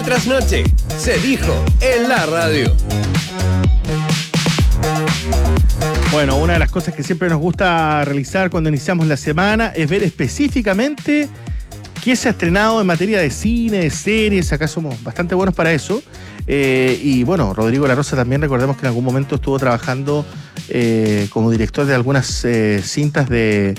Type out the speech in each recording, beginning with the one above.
Trasnoche, se dijo en la radio. Bueno, una de las cosas que siempre nos gusta realizar cuando iniciamos la semana es ver específicamente qué se ha estrenado en materia de cine, de series. Acá somos bastante buenos para eso. Y bueno, Rodrigo La Rosa también, recordemos que en algún momento estuvo trabajando como director de algunas cintas de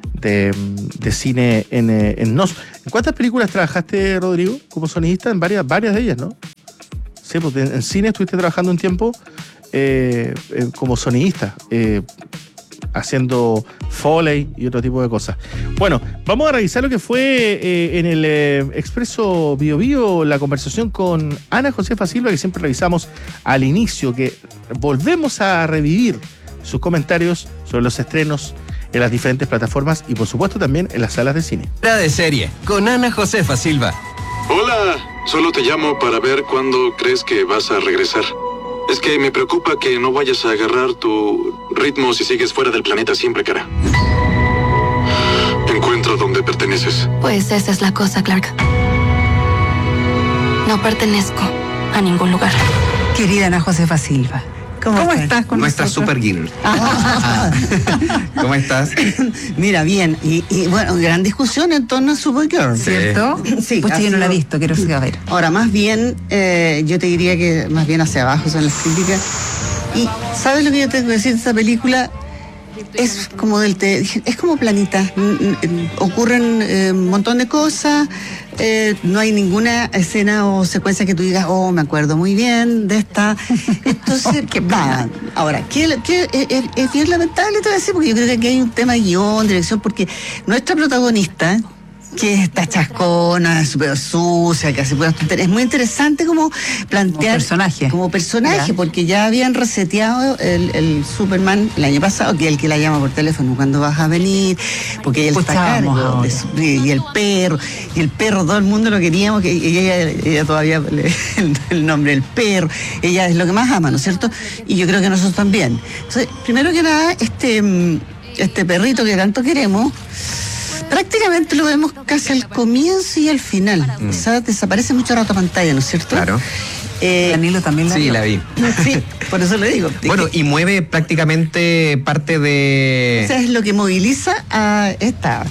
cine en NOS. ¿En cuántas películas trabajaste, Rodrigo, como sonidista? En varias de ellas, ¿no? Sí, pues en cine estuviste trabajando un tiempo como sonidista, haciendo Foley y otro tipo de cosas. Bueno, vamos a revisar lo que fue en el Expreso Bio Bio, la conversación con Ana Josefa Silva, que siempre revisamos al inicio, que volvemos a revivir sus comentarios sobre los estrenos en las diferentes plataformas y por supuesto también en las salas de cine. Fuera de serie, con Ana Josefa Silva. Hola, solo te llamo para ver cuándo crees que vas a regresar. Es que me preocupa que no vayas a agarrar tu ritmo si sigues fuera del planeta siempre, cara. Encuentro donde perteneces. Pues esa es la cosa, Clark. No pertenezco a ningún lugar. Querida Ana Josefa Silva, ¿Cómo estás con nuestra nosotros? Supergirl? ¿Cómo estás? Mira, bien. Y bueno, gran discusión en torno a Supergirl. ¿Cierto? Sí. Pues yo no la he visto, quiero saber. Ahora, más bien, yo te diría que más bien hacia abajo son las críticas. Y, ¿sabes lo que yo tengo que decir de esta película? Es como es como planita. Ocurren un montón de cosas. No hay ninguna escena o secuencia que tú digas, oh, me acuerdo muy bien de esta. Entonces, nada. Ahora, es bien lamentable, te voy a decir, porque yo creo que aquí hay un tema de guión, dirección, porque nuestra protagonista, que está chascona, súper sucia, que hace buenas tonterías. Es muy interesante como plantear... Como personaje, ¿ya? Porque ya habían reseteado el Superman el año pasado, que es el que la llama por teléfono cuando vas a venir, porque él está a cargo. Y el perro, todo el mundo lo queríamos, que ella todavía el nombre del perro, ella es lo que más ama, ¿no es cierto? Y yo creo que nosotros también. Entonces, primero que nada, este perrito que tanto queremos, prácticamente lo vemos casi al comienzo y al final. O sea, desaparece mucho rato a pantalla, ¿no es cierto? Claro. Danilo también la vio. Sí, la vi. Sí, por eso le digo. Bueno, y mueve prácticamente parte de... O sea, es lo que moviliza a esta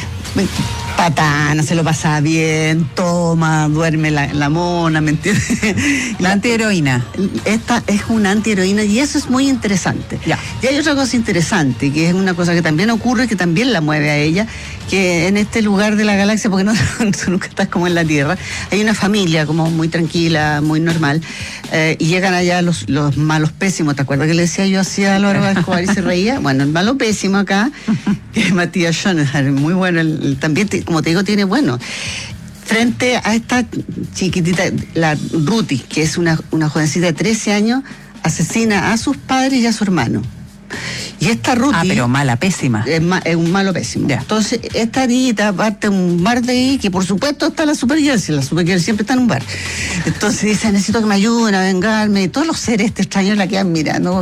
patana, se lo pasa bien, toma, duerme la mona, ¿me entiendes? La antiheroína. Esta es una antiheroína y eso es muy interesante. Ya. Y hay otra cosa interesante, que es una cosa que también ocurre, que también la mueve a ella, que en este lugar de la galaxia, porque tú nunca estás como en la Tierra, hay una familia como muy tranquila, muy normal, y llegan allá los malos pésimos. ¿Te acuerdas que le decía yo así a Álvaro Escobar y se reía? Bueno, el malo pésimo acá, que es Matías Schoenherr, muy bueno, también, como te digo, tiene bueno. Frente a esta chiquitita, la Ruthie, que es una jovencita de 13 años, asesina a sus padres y a su hermano. Y esta Ruthie... pero mala, pésima. Es un malo pésimo. Ya. Entonces, esta niñita parte a un bar de ahí, que por supuesto está la Supergirl, si la Supergirl siempre está en un bar. Entonces dice, necesito que me ayuden a vengarme, y todos los seres extraños la quedan mirando.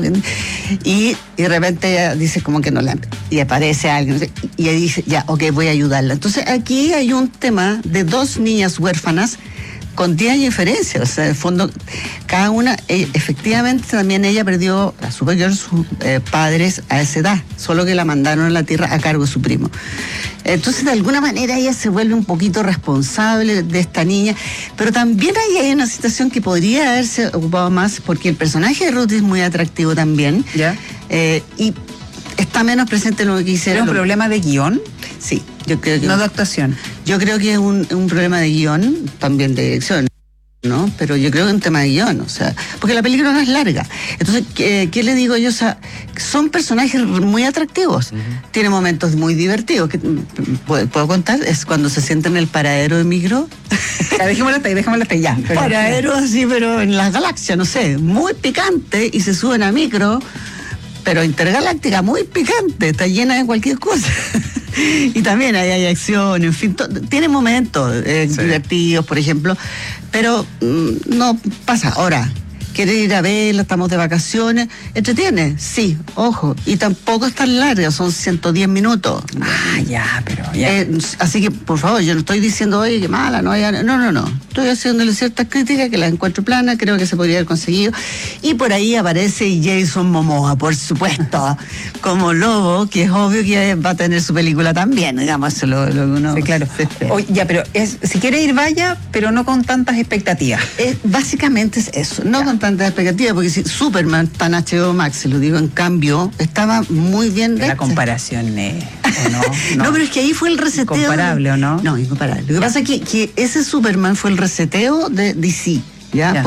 Y de repente ella dice como que no la... Y aparece alguien, y ella dice, ya, ok, voy a ayudarla. Entonces, aquí hay un tema de dos niñas huérfanas con 10 años de diferencia. O sea, en el fondo, cada una, efectivamente también ella perdió a Supergirl, sus padres a esa edad, solo que la mandaron a la Tierra a cargo de su primo. Entonces, de alguna manera, ella se vuelve un poquito responsable de esta niña, pero también hay una situación que podría haberse ocupado más, porque el personaje de Ruth es muy atractivo también. ¿Ya? Y está menos presente en lo que quisiera. ¿Es un problema de guión? Sí, yo creo que... No de actuación. Yo creo que es un problema de guión, también de dirección, ¿no? Pero yo creo que es un tema de guión, o sea, porque la película no es larga. Entonces, ¿qué le digo yo? O sea, son personajes muy atractivos. Tiene momentos muy divertidos. ¿Puedo contar? Es cuando se sienta en el paradero de micro. Ya, dejémosla hasta ahí, ya. Paradero así, pero en la galaxia, no sé, muy picante, y se suben a micro, pero intergaláctica, muy picante, está llena de cualquier cosa. Y también hay acción, en fin, tiene momentos divertidos, por ejemplo, pero no pasa. Ahora, quieres ir a verla, estamos de vacaciones, entretiene, sí, ojo, y tampoco es tan larga, son 110 minutos. Ah, ya, pero ya. Así que, por favor, yo no estoy diciendo, oye, qué mala, no, no. Estoy haciéndole ciertas críticas que las encuentro planas, creo que se podría haber conseguido. Y por ahí aparece Jason Momoa, por supuesto, como Lobo, que es obvio que va a tener su película también, digamos, eso lo que uno... Sí, claro. Oye, ya, pero si quiere ir, vaya, pero no con tantas expectativas. Básicamente es eso, no con tantas expectativas, porque si Superman está en HBO Max, se lo digo, en cambio, estaba muy bien La comparación ¿o no? No, pero es que ahí fue el reseteo. ¿Incomparable o no? No, incomparable. Lo que pasa es que ese Superman fue el reseteo de DC, ¿ya?